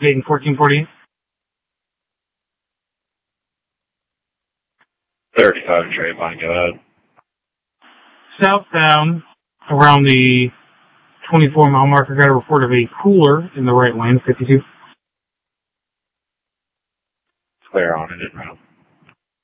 Dayton 1448. 35 Trayvon, go ahead. Southbound around the 24-mile marker, got a report of a cooler in the right lane, 52. Clear on it, in route.